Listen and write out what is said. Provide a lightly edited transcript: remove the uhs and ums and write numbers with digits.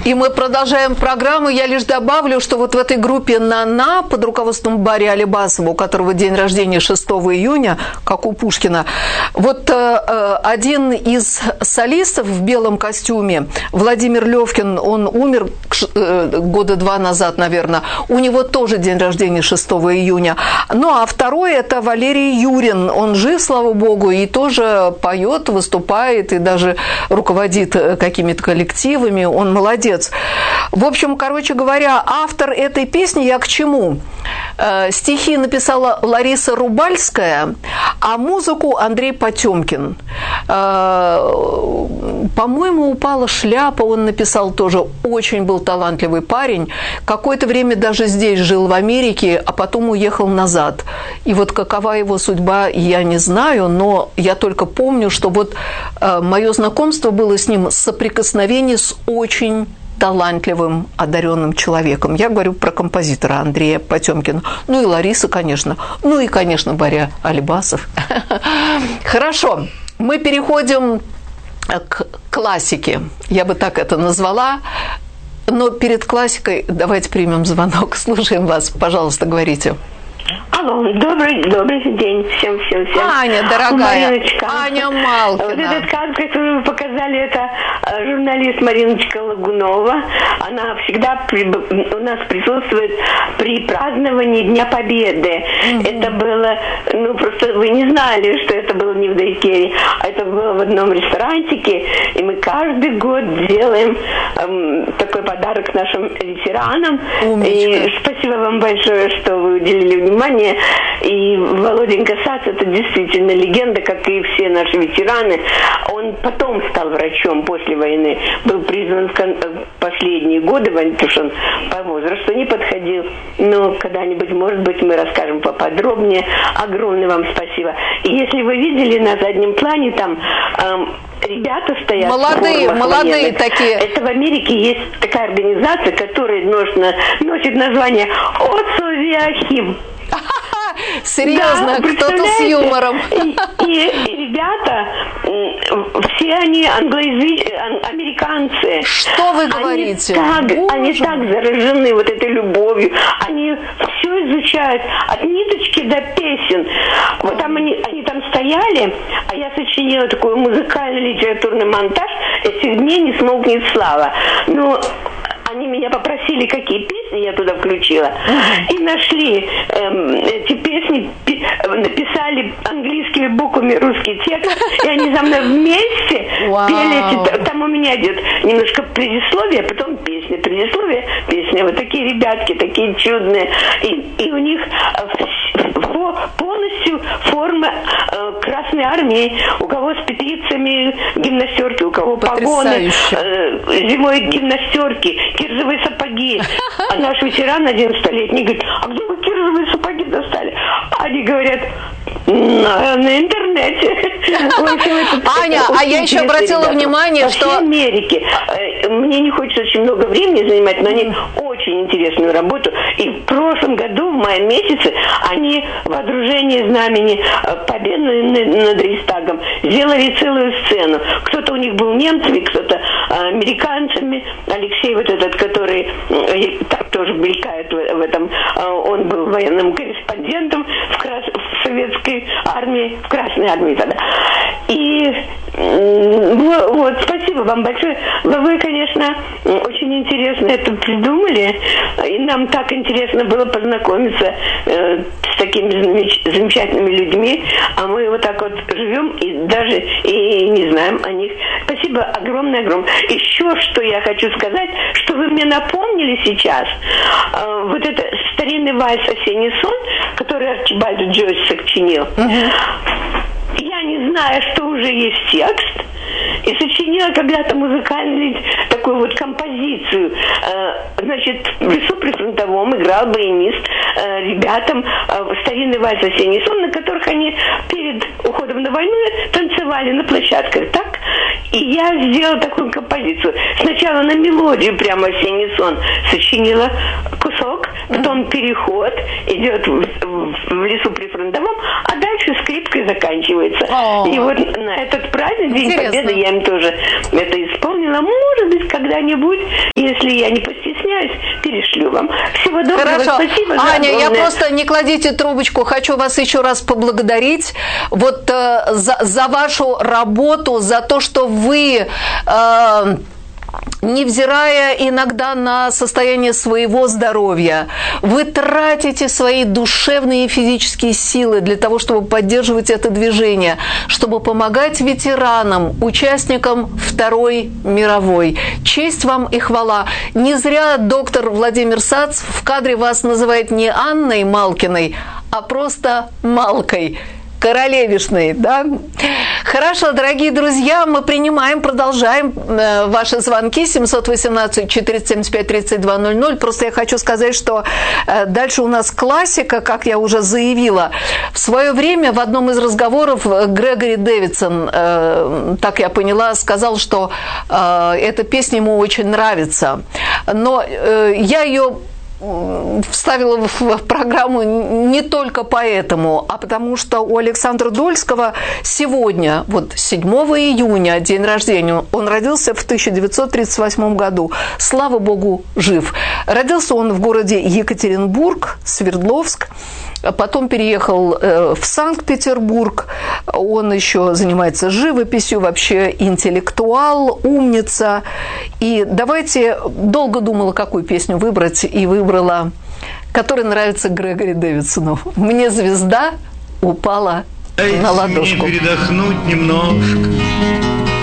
И мы продолжаем программу. Я лишь добавлю, что вот в этой группе «На-на» под руководством Барри Алибасова, у которого день рождения 6 июня, как у Пушкина, вот один из солистов в белом костюме, Владимир Левкин, он умер года 2 назад, наверное, у него тоже день рождения 6 июня. Ну, а второй – это Валерий Юрин. Он жив, слава богу, и тоже поет, выступает, и даже руководит какими-то коллективами. Он молодец. В общем, короче говоря, автор этой песни я к чему? Стихи написала Лариса Рубальская, а музыку Андрей Потемкин. По-моему, «Упала шляпа» он написал тоже. Очень был талантливый парень. Какое-то время даже здесь жил, в Америке, а потом уехал назад. И вот какова его судьба, я не знаю, но я только помню, что вот мое знакомство было с ним, соприкосновение с очень талантливым, одаренным человеком. Я говорю про композитора Андрея Потемкина. Ну и Лариса, конечно. Ну и, конечно, Барри Алибасов. Хорошо. Мы переходим к классике. Я бы так это назвала. Но перед классикой давайте примем звонок. Слушаем вас. Пожалуйста, говорите. Алло, добрый день всем. Аня, дорогая, Мариночка. Аня Малкина. Вот этот кадр, который вы показали, это журналист Мариночка Лагунова. Она всегда у нас присутствует при праздновании Дня Победы. Это было, просто вы не знали, что это было не в Дайкере, а это было в одном ресторанчике, и мы каждый год делаем такой подарок нашим ветеранам. Умничка. И спасибо вам большое, что вы уделили внимание. И Володенька Сац – это действительно легенда, как и все наши ветераны. Он потом стал врачом после войны, был призван в последние годы, потому что он по возрасту не подходил. Но когда-нибудь, может быть, мы расскажем поподробнее. Огромное вам спасибо. И если вы видели на заднем плане, там ребята стоят. Молодые такие. Это в Америке есть такая организация, которая носит название «Оцовиахим». Серьезно, да, кто-то с юмором. И ребята, все они американцы. Что вы говорите? Они так заражены вот этой любовью. Они все изучают от ниточки до песен. Вот там они там стояли, а я сочинила такой музыкально-литературный монтаж «Этих дней не смолкнет слава». Они меня попросили, какие песни я туда включила, и нашли эти песни, написали английскими буквами русский текст, и они за мной вместе пели. Там у меня идет немножко предисловие, потом песня, предисловие, песня. Вот такие ребятки, такие чудные. И у них полностью форма Красной Армии. У кого с петлицами гимнастерки, у кого погоны, зимой гимнастерки, кирзовые сапоги. А наш ветеран 11-летний говорит: а где вы кирзовые сапоги достали? Они говорят: на интернете. Аня, а я еще обратила внимание, что... в Америке. Мне не хочется очень много времени занимать, но они очень интересную работу. И в прошлом году, в мае месяце, они в водружении знамени Победы над Рейхстагом сделали целую сцену. Кто-то у них был немцами, кто-то американцами. Алексей вот этот, который так тоже мелькает в этом, он был военным корреспондентом в советской армии, в Красной армии тогда. И вот, спасибо вам большое. Вы, конечно, очень интересно это придумали, и нам так интересно было познакомиться с такими замечательными людьми, а мы вот так вот живем и даже и не знаем о них. Спасибо огромное. Еще что я хочу сказать, что вы мне напомнили сейчас, вот это старинный вальс «Осенний сон», который Арчибальд Джойс сочинил. Я не знаю, что уже есть текст, и сочинила когда-то музыкальную такую вот композицию. Значит, в лесу прифронтовом играл баянист ребятам старинный вальс «Осенний сон», на которых они перед уходом на войну танцевали на площадках, так? И я сделала такую композицию. Сначала на мелодию прямо «Осенний сон» сочинила кусок, потом переход идет в лесу прифронтовом, а дальше скрипкой заканчивается. И вот на этот праздник, День Победы, я им тоже это исполнила. Может быть, когда-нибудь, если я не постесняюсь, перешлю вам. Всего доброго. Хорошо. Спасибо. Аня, я просто не кладите трубочку. Хочу вас еще раз поблагодарить вот за вашу работу, за то, что вы... невзирая иногда на состояние своего здоровья, вы тратите свои душевные и физические силы для того, чтобы поддерживать это движение, чтобы помогать ветеранам, участникам Второй мировой. Честь вам и хвала. Не зря доктор Владимир Сац в кадре вас называет не Анной Малкиной, а просто Малкой. Королевишной, да? Хорошо, дорогие друзья, мы принимаем, продолжаем ваши звонки 718-475-3200. Просто я хочу сказать, что дальше у нас классика, как я уже заявила. В свое время в одном из разговоров Грегори Дэвидсон, так я поняла, сказал, что эта песня ему очень нравится. Но я ее вставила в программу не только поэтому, а потому что у Александра Дольского сегодня, вот 7 июня, день рождения, он родился в 1938 году. Слава Богу, жив. Родился он в городе Екатеринбург, Свердловск. Потом переехал в Санкт-Петербург. Он еще занимается живописью, вообще интеллектуал, умница. И давайте, долго думала, какую песню выбрать, и выбрала, которая нравится Грегори Дэвидсону. «Мне звезда упала на ладошку». Передохнуть немножко.